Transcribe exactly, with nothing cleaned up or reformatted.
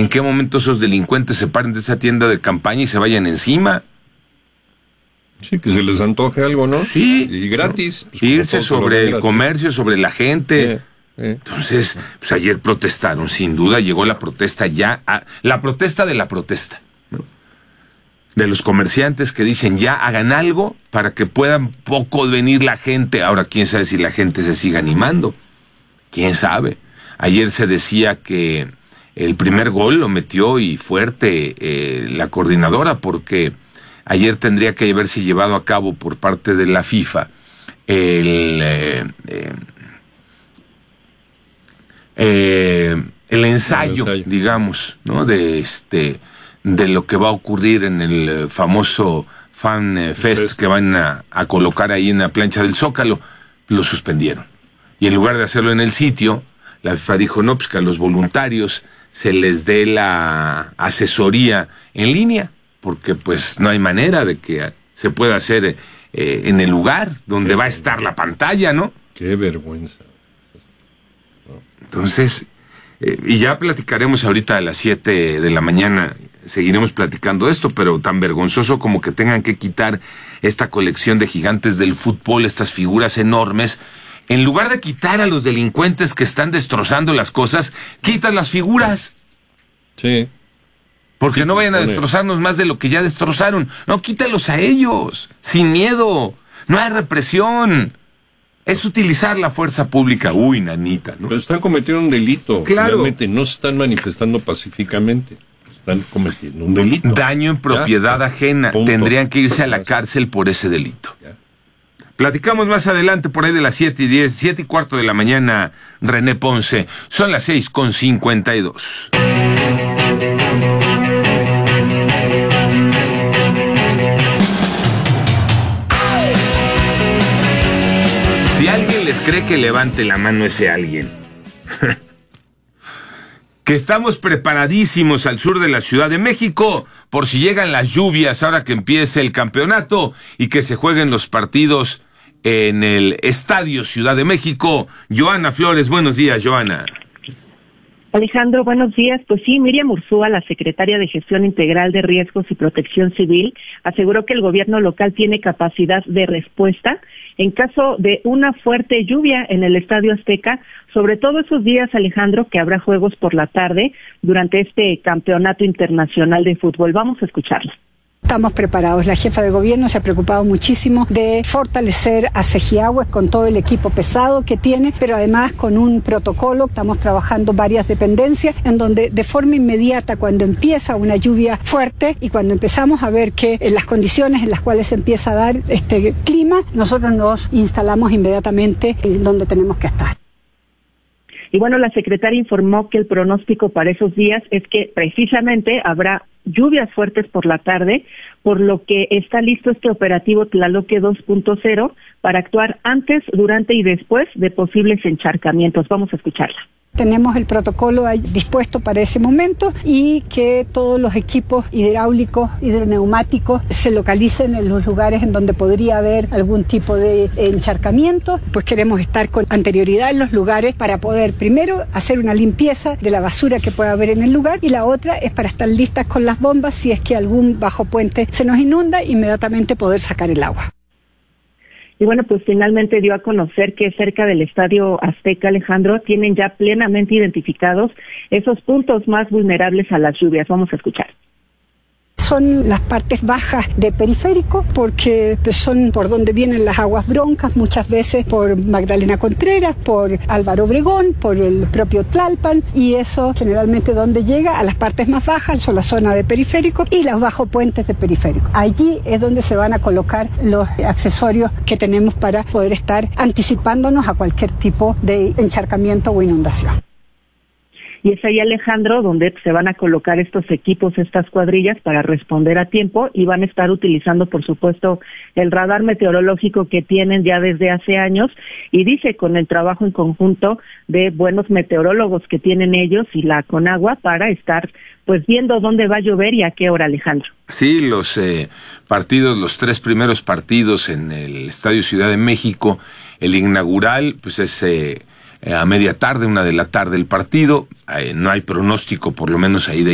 ¿En qué momento esos delincuentes se paren de esa tienda de campaña y se vayan encima? Sí, que se les antoje algo, ¿no? Sí. Y gratis. Pues, irse sobre el gratis. comercio, sobre la gente. Eh, eh. Entonces, pues ayer protestaron, sin duda llegó la protesta ya, a, la protesta de la protesta, ¿no? De los comerciantes que dicen ya hagan algo para que puedan poco venir la gente. Ahora, quién sabe si la gente se siga animando. Quién sabe. Ayer se decía que el primer gol lo metió y fuerte eh, la coordinadora, porque ayer tendría que haberse llevado a cabo por parte de la FIFA el, eh, eh, eh, el, ensayo, el ensayo, digamos, ¿no? De este de lo que va a ocurrir en el famoso Fan Fest, Fest. que van a, a colocar ahí en la plancha del Zócalo. Lo suspendieron. Y en lugar de hacerlo en el sitio, la FIFA dijo, no, pues que a los voluntarios se les dé la asesoría en línea, porque pues no hay manera de que se pueda hacer eh, en el lugar donde Qué va a estar la pantalla, ¿no? Qué vergüenza. No. Entonces, eh, y ya platicaremos ahorita a las siete de la mañana, seguiremos platicando esto, pero tan vergonzoso como que tengan que quitar esta colección de gigantes del fútbol, estas figuras enormes. En lugar de quitar a los delincuentes que están destrozando las cosas, quitan las figuras. Sí. Porque sí, no vayan a pone. destrozarnos más de lo que ya destrozaron. No, quítalos a ellos, sin miedo. No hay represión. Es utilizar la fuerza pública. Uy, nanita, ¿no? Pero están cometiendo un delito. Claro. Realmente no se están manifestando pacíficamente. Están cometiendo un delito. Daño en propiedad ¿Ya? ajena. Punto. Tendrían que irse a la cárcel por ese delito. ¿Ya? Platicamos más adelante, por ahí de las siete y diez, siete y cuarto de la mañana, René Ponce. Son las seis con cincuenta y dos. Si alguien les cree, que levante la mano ese alguien. Que estamos preparadísimos al sur de la Ciudad de México por si llegan las lluvias ahora que empiece el campeonato y que se jueguen los partidos en el Estadio Ciudad de México. Joana Flores, buenos días, Joana. Alejandro, buenos días. Pues sí, Miriam Urzúa, la secretaria de Gestión Integral de Riesgos y Protección Civil, aseguró que el gobierno local tiene capacidad de respuesta en caso de una fuerte lluvia en el Estadio Azteca, sobre todo esos días, Alejandro, que habrá juegos por la tarde durante este campeonato internacional de fútbol. Vamos a escucharla. Estamos preparados. La jefa de gobierno se ha preocupado muchísimo de fortalecer a Cejiagües con todo el equipo pesado que tiene, pero además con un protocolo. Estamos trabajando varias dependencias en donde de forma inmediata, cuando empieza una lluvia fuerte y cuando empezamos a ver que en las condiciones en las cuales se empieza a dar este clima, nosotros nos instalamos inmediatamente en donde tenemos que estar. Y bueno, la secretaria informó que el pronóstico para esos días es que precisamente habrá lluvias fuertes por la tarde, por lo que está listo este operativo Tlaloque dos punto cero para actuar antes, durante y después de posibles encharcamientos. Vamos a escucharla. Tenemos el protocolo ahí dispuesto para ese momento y que todos los equipos hidráulicos, hidroneumáticos se localicen en los lugares en donde podría haber algún tipo de encharcamiento. Pues queremos estar con anterioridad en los lugares para poder primero hacer una limpieza de la basura que pueda haber en el lugar, y la otra es para estar listas con las bombas si es que algún bajo puente se nos inunda, inmediatamente poder sacar el agua. Y bueno, pues finalmente dio a conocer que cerca del Estadio Azteca, Alejandro, tienen ya plenamente identificados esos puntos más vulnerables a las lluvias. Vamos a escuchar. Son las partes bajas de Periférico, porque son por donde vienen las aguas broncas, muchas veces por Magdalena Contreras, por Álvaro Obregón, por el propio Tlalpan, y eso generalmente donde llega a las partes más bajas, son la zona de Periférico y los bajos puentes de Periférico. Allí es donde se van a colocar los accesorios que tenemos para poder estar anticipándonos a cualquier tipo de encharcamiento o inundación. Y es ahí, Alejandro, donde se van a colocar estos equipos, estas cuadrillas, para responder a tiempo, y van a estar utilizando, por supuesto, el radar meteorológico que tienen ya desde hace años, y dice, con el trabajo en conjunto de buenos meteorólogos que tienen ellos y la Conagua, para estar pues viendo dónde va a llover y a qué hora, Alejandro. Sí, los eh, partidos, los tres primeros partidos en el Estadio Ciudad de México, el inaugural, pues es... Eh, a media tarde, una de la tarde el partido, eh, no hay pronóstico por lo menos ahí de